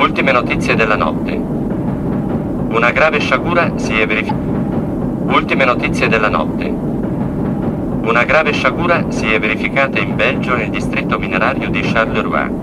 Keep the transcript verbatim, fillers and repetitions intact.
Ultime notizie della notte. Una grave sciagura si è verificata. Ultime notizie della notte. Una grave sciagura si è verificata in Belgio nel distretto minerario di Charleroi.